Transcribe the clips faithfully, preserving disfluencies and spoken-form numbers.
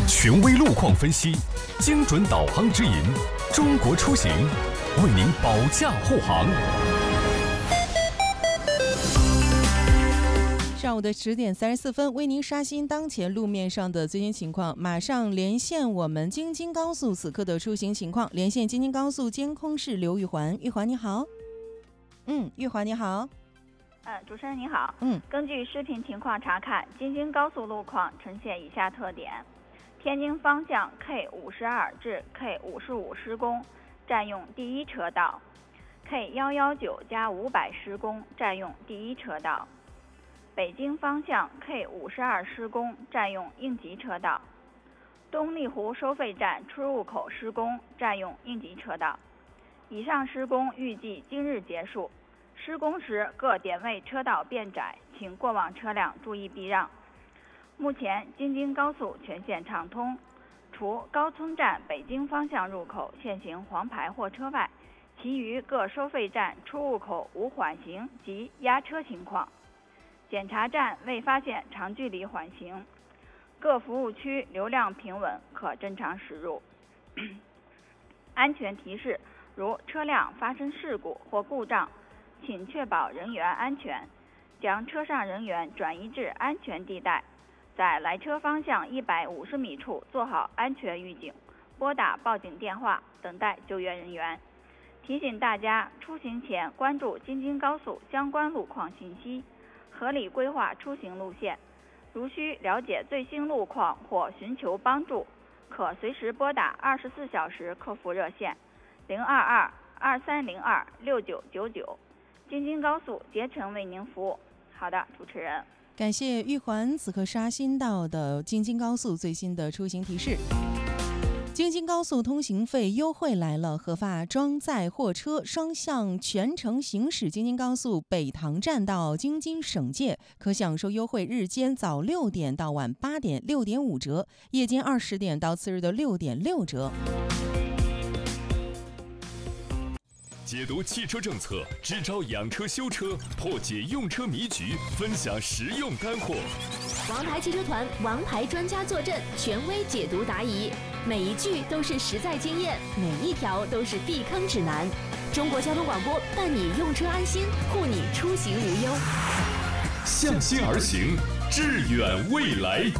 权威路况分析，精准导航指引，中国出行为您保驾护航。 上午的十点三十四分，为您刷新当前路面上的最新情况。马上连线我们京津高速此刻的出行情况。连线京津高速监控室刘玉环，玉环你好。嗯，玉环你好。 嗯，主持人你好。 嗯， 根据视频情况查看，京津高速路况呈现以下特点：天津方向 K 五十二 至 K 五十五施工，占用第一车道 ；K 一一九加五百施工，占用第一车道。北京方向 K 五十二施工，占用应急车道；东丽湖收费站出入口施工，占用应急车道。以上施工预计今日结束。施工时各点位车道变窄，请过往车辆注意避让。目前京津高速全线畅通，除高村站北京方向入口现行黄牌货车外，其余各收费站出入口无缓行及压车情况。检查站未发现长距离缓行，各服务区流量平稳，可正常驶入。安全提示：如车辆发生事故或故障，请确保人员安全，将车上人员转移至安全地带，在来车方向一百五十米处做好安全预警，拨打报警电话，等待救援人员。提醒大家，出行前关注京津高速相关路况信息，合理规划出行路线。如需了解最新路况或寻求帮助，可随时拨打二十四小时客服热线零二二二三零二六九九九，京津高速竭诚为您服务。好的，主持人， 感谢玉环此刻刷新到的京津高速最新的出行提示。京津高速通行费优惠来了，合法装载货车双向全程行驶京津高速北塘站到京津省界，可享受优惠，日间早六点到晚八点六点五折，夜间二十点到次日的六点六折。 解读汽车政策，支招养车修车，破解用车迷局，分享实用干货。 王牌汽车团王牌专家坐镇，权威解读答疑，每一句都是实在经验，每一条都是避坑指南。中国交通广播伴你用车安心，护你出行无忧。 向心而行，致远未来。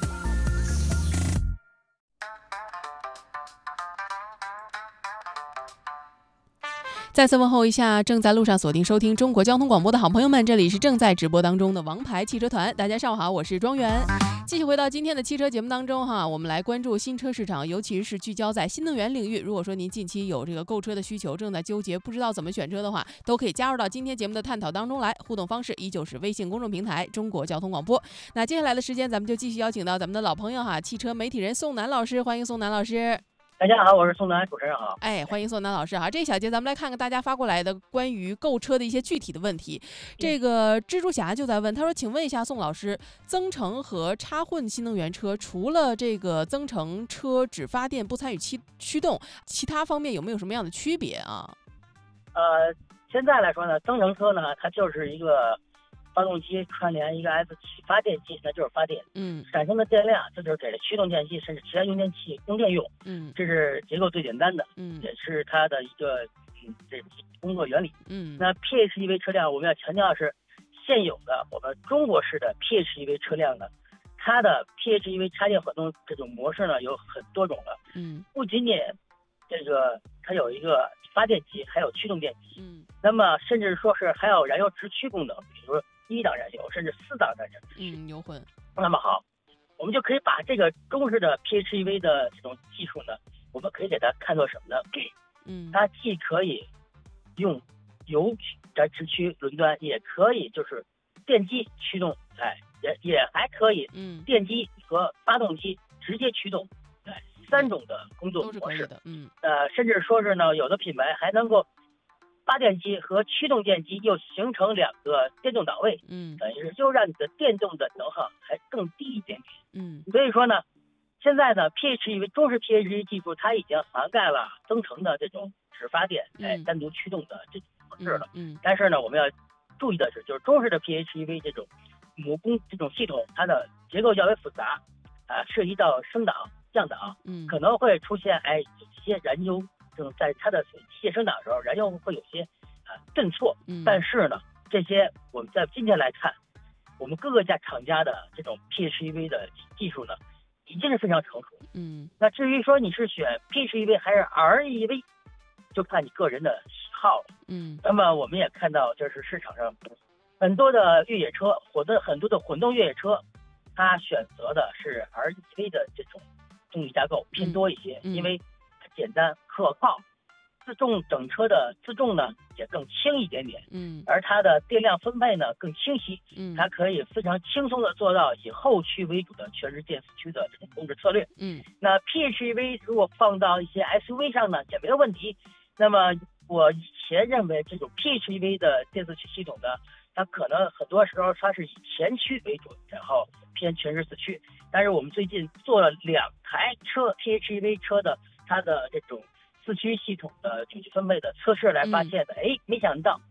再次问候一下正在路上锁定收听中国交通广播的好朋友们，这里是正在直播当中的王牌汽车团。大家上午好，我是庄园。继续回到今天的汽车节目当中哈，我们来关注新车市场，尤其是聚焦在新能源领域。如果说您近期有这个购车的需求，正在纠结不知道怎么选车的话，都可以加入到今天节目的探讨当中来。互动方式依旧是微信公众平台中国交通广播。那接下来的时间咱们就继续邀请到咱们的老朋友哈，汽车媒体人宋楠老师，欢迎宋楠老师。 大家好，我是宋楠，主持人好。 哎，欢迎宋楠老师哈。这一小节咱们来看看大家发过来的关于购车的一些具体的问题。这个蜘蛛侠就在问，他说：“请问一下宋老师，增程和插混新能源车，除了这个增程车只发电不参与驱驱动，其他方面有没有什么样的区别啊？” 呃，现在来说呢，增程车呢，它就是一个发动机串联一个 F 七发电机，那就是发电， 嗯， 产生的电量，这就是给了驱动电机甚至其他用电器用电用， 嗯， 这是结构最简单的， 嗯， 也是它的一个嗯这工作原理， 嗯。 那 P H E V 车辆我们要强调的是，现有的我们中国式的 P H E V 车辆呢，它的 P H E V 插电混动这种模式呢有很多种了， 嗯， 不仅仅这个它有一个发电机，还有驱动电机， 嗯， 那么甚至说是还有燃油直驱功能，比如说一档燃油甚至四档燃油直驱， 嗯，油混。 那么好，我们就可以把这个中式的 P H E V 的这种技术呢，我们可以给它看作什么呢？ 嗯， 它既可以用油在直驱轮端，也可以就是电机驱动，哎，也也还可以， 嗯， 电机和发动机直接驱动，哎，三种的工作模式， 的，嗯， 呃，甚至说是呢，有的品牌还能够发电机和驱动电机又形成两个电动档位， 嗯， 等于是就让你的电动的能耗还更低一点点， 嗯， 所以说呢，现在呢 P H E V 中式 P H E V 技术它已经涵盖了增程的这种只发电，哎，单独驱动的这种模式了， 嗯， 但是呢，我们要注意的是，就是中式的 P H E V 这种母工这种系统，它的结构较为复杂，啊，涉及到升档、 降档， 嗯， 可能会出现哎一些燃油这种在它的机械升档的时候，燃油会有些啊顿挫， 嗯， 但是呢，这些我们在今天来看，我们各个家厂家的这种 P H E V 的技术呢，已经是非常成熟。 嗯， 那至于说你是选 P H E V 还是 R E V， 就看你个人的喜好了。 嗯， 那么我们也看到，就是市场上很多的越野车，或者很多的混动越野车，它选择的是 R E V 的这种动力架构偏多一些， 嗯嗯、 因为它简单可靠，自重整车的自重呢也更轻一点点， 嗯， 而它的电量分配呢更清晰， 嗯， 它可以非常轻松的做到以后驱为主的全时电四驱的这种控制策略， 嗯， 那 P H E V 如果放到一些 S U V 上呢也没有问题。那么我以前认为这种 P H E V 的电四驱系统呢，它可能很多时候它是以前驱为主，然后偏全时四驱。但是我们最近做了两台车 P H E V 车的它的这种四驱系统的九级分配的测试来发现的，哎、嗯，没想到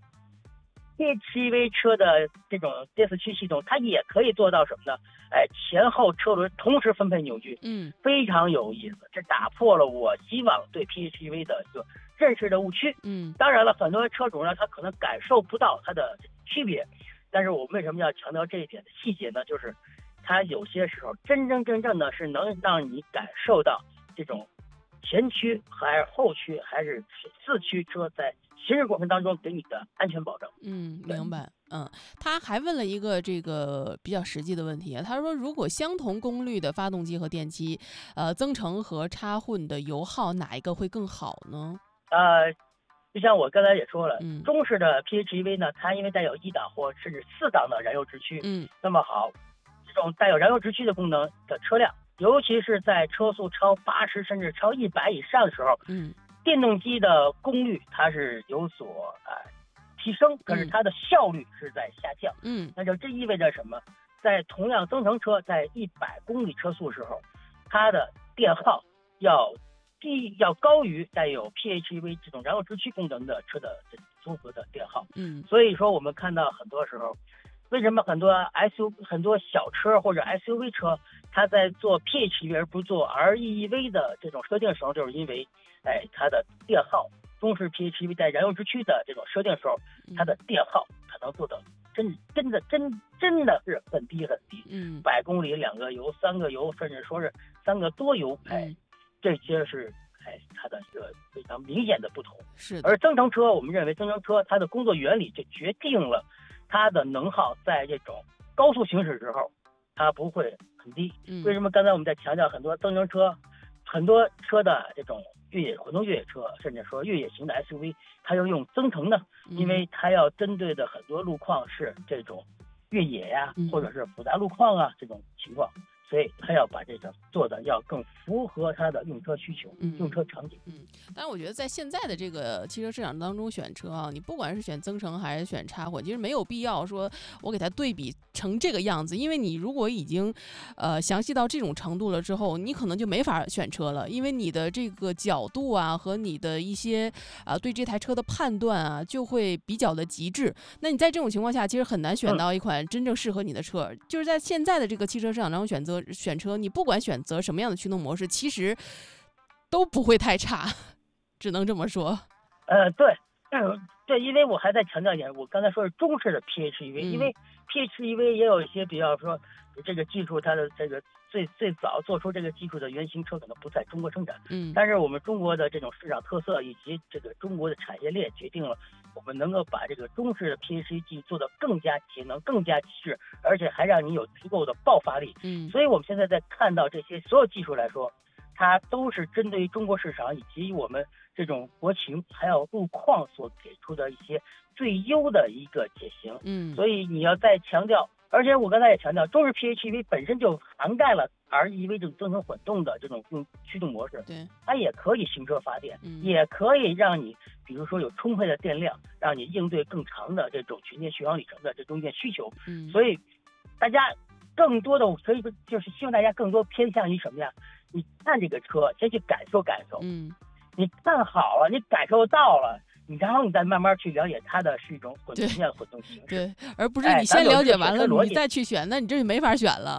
P H E V 车的这种电四驱系统，它也可以做到什么呢？哎，前后车轮同时分配扭矩， 嗯， 非常有意思。这打破了我以往对 P H E V 的一个认识的误区。 嗯， 当然了，很多车主呢，他可能感受不到它的区别，但是我们为什么要强调这一点的细节呢？就是它有些时候真真正正的是能让你感受到这种前驱还是后驱还是四驱车在行驶过程当中给你的安全保证。 嗯，明白。嗯，他还问了一个这个比较实际的问题，他说如果相同功率的发动机和电机，呃，增程和插混的油耗哪一个会更好呢？ 呃，就像我刚才也说了， 嗯， 中式的 P H E V 呢，它因为带有一档或甚至四档的燃油直驱， 嗯， 那么好，这种带有燃油直驱的功能的车辆，尤其是在车速超八十甚至超一百以上的时候， 嗯， 电动机的功率它是有所呃提升，可是它的效率是在下降， 嗯， 那就这意味着什么？在同样增程车在一百公里车速时候，它的电耗要低要高于带有 P H E V 这种燃油直驱功能的车的综合的电耗。 嗯， 所以说我们看到很多时候，为什么很多 S U 很多小车或者 S U V 车，它在做 P H E V 而不做 R E V 的这种设定时候，就是因为，哎，它的电耗，中式 P H E V 带燃油直驱的这种设定时候，它的电耗可能做的真真的真真的是很低很低。 嗯， 百公里两个油、三个油，甚至说是三个多油，哎。 嗯， 这些是哎它的一个非常明显的不同。 是的。 而增程车，我们认为增程车它的工作原理就决定了它的能耗在这种高速行驶时候，它不会很低。 嗯， 为什么刚才我们在强调很多增程车，很多车的这种越野混动越野车，甚至说越野型的 S U V， 它要用增程呢？因为它要针对的很多路况是这种越野呀、 嗯， 或者是复杂路况啊这种情况。所以他要把这个做的要更符合他的用车需求、 嗯、 用车场景。 嗯，但是我觉得在现在的这个汽车市场当中选车啊，你不管是选增程还是选插混，其实没有必要说我给它对比成这个样子，因为你如果已经呃详细到这种程度了之后，你可能就没法选车了，因为你的这个角度啊和你的一些啊、呃、对这台车的判断啊就会比较的极致。那你在这种情况下，其实很难选到一款真正适合你的车。嗯、就是在现在的这个汽车市场当中选择。选车，你不管选择什么样的驱动模式，其实都不会太差，只能这么说。 呃，对，嗯，对，因为我还在强调一点，我刚才说是中式的 P H E V，、嗯、因为 P H E V 也有一些比较说这个技术，它的这个最最早做出这个技术的原型车可能不在中国生产， 嗯， 但是我们中国的这种市场特色以及这个中国的产业链决定了。我们能够把这个中式的 P H E V 做得更加节能、更加极致，而且还让你有足够的爆发力。 嗯， 所以我们现在在看到这些所有技术来说，它都是针对于中国市场以及我们这种国情还有路况所给出的一些最优的一个解型。 嗯， 所以你要再强调，而且我刚才也强调，中式 P H E V 本身就涵盖了 R E V 这种增程混动的这种用驱动模式， 对， 它也可以行车发电， 嗯、 也可以让你。比如说有充沛的电量，让你应对更长的这种全天续航里程的这中间需求。 嗯， 所以大家更多的，所以就是希望大家更多偏向于什么呀？你看这个车，先去感受感受。 嗯， 你看好了，你感受到了，你然后你再慢慢去了解它的是一种混动性混动形式。 对，而不是你先了解完了，哎、你再去选，那你这就没法选了。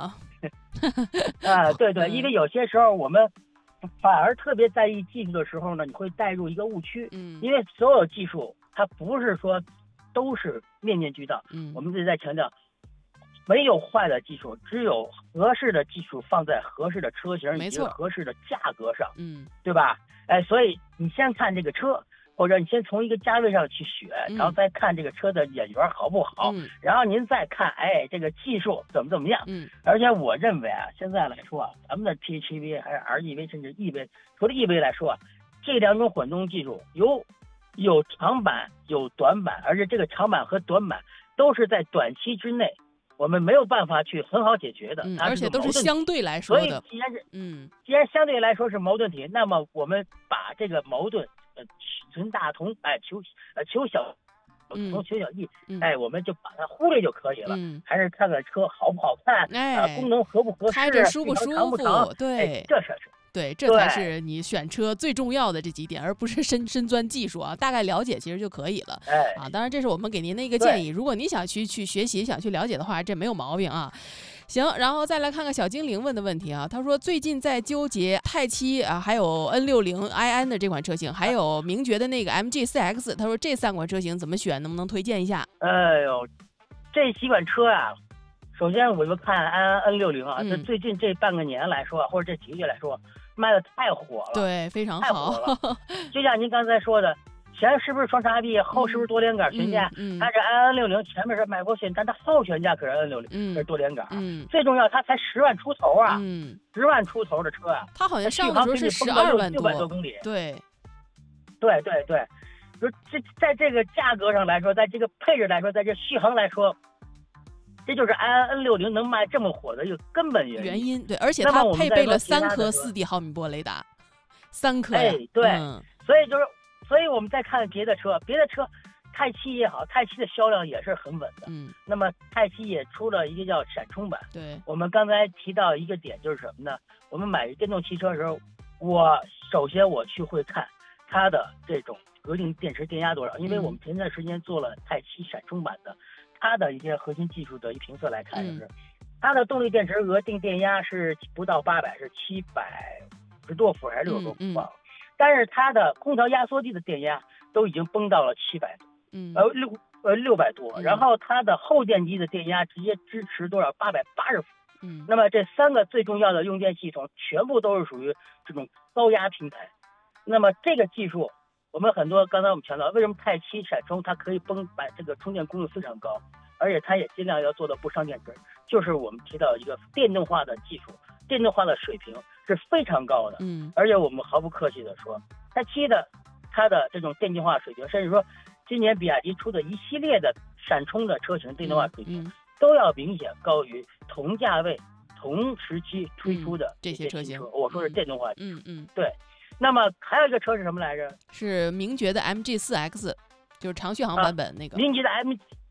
啊，对对，因为有些时候我们反而特别在意技术的时候呢，你会带入一个误区。 嗯， 因为所有技术它不是说都是面面俱到。 嗯， 我们一直在强调，没有坏的技术，只有合适的技术放在合适的车型以及合适的价格上。 嗯， 对吧？哎，所以你先看这个车，或者你先从一个价位上去选， 嗯、 然后再看这个车的眼缘好不好， 嗯、 然后您再看，哎，这个技术怎么怎么样。 嗯， 而且我认为啊，现在来说啊，咱们的 P H E V 还是 R E V 甚至 E V， 除了 E V 来说啊，这两种混动技术有有长板有短板，而且这个长板和短板都是在短期之内我们没有办法去很好解决的， 嗯、而且都是相对来说的。 所以既然是嗯， 既然相对来说是矛盾体，那么我们把这个矛盾呃存大同，哎求呃求小同求小异， 嗯、 哎我们就把它忽略就可以了。 嗯、 还是看看车好不好看， 哎， 呃、功能合不合适， 开着舒不舒服， 长不长， 对， 哎、这是。 对，这才是你选车最重要的这几点，而不是深深钻技术啊，大概了解其实就可以了。 哎， 啊，当然这是我们给您的一个建议，如果你想去去学习、想去了解的话，这没有毛病啊。行，然后再来看看小精灵问的问题啊，他说最近在纠结泰七啊，还有 N 六十 i 安的这款车型，还有名爵的那个 M G 四 X， 他说这三款车型怎么选，能不能推荐一下？ 哎呦，这几款车啊，首先我就看安安 N 六十 啊，这、 嗯、 最近这半个年来说，或者这几个月来说，卖的太火了， 对，非常好， 太火了。就像您刚才说的，前是不是双叉臂，后是不是多连杆悬架？ 嗯， 它这安 N 六十 前面是迈过逊，但它后悬架可是 N 六十， 嗯， 是多连杆。 嗯， 最重要，它才十万出头啊， 嗯， 十万出头的车啊， 它好像上的时候是十二万多， 六百多公里。 对， 对对对，就这在这个价格上来说，在这个配置来说，在这续航来说。这就是安安 N 六十 能卖这么火的一个根本原因。 原因对，而且它配备了三颗 四 D 毫米波雷达，三颗。 哎，对， 嗯、 所以就是，所以我们再看别的车，别的车，泰七也好，泰七的销量也是很稳的。 嗯。 那么泰七也出了一个叫闪充版。 对。 我们刚才提到一个点就是什么呢？我们买电动汽车的时候，我首先我去会看它的这种核心电池电压多少，因为我们前段时间做了泰七闪充版的。它的一些核心技术的一评测来看，就是、嗯、它的动力电池额定电压是不到八百，是七百十多伏还是六十多伏啊？ 嗯嗯、 但是它的空调压缩机的电压都已经崩到了七百多， 嗯， 呃六呃六百多、 嗯， 然后它的后电机的电压直接支持多少？八百八十伏。 嗯， 那么这三个最重要的用电系统全部都是属于这种高压平台。那么这个技术。我们很多刚才我们强调，为什么泰七闪充它可以崩把这个充电功率非常高，而且它也尽量要做到不伤电池，就是我们提到一个电动化的技术，电动化的水平是非常高的。 嗯， 而且我们毫不客气的说，泰七的它的这种电动化水平，甚至说今年比亚迪出的一系列的闪充的车型电动化水平， 嗯嗯、 都要明显高于同价位同时期推出的这些车型。 嗯、我说是电动化， 嗯嗯， 对。那么还有一个车是什么来着？ 是名爵的 M G 四 X， 就是长续航版本那个。 啊、名爵的 M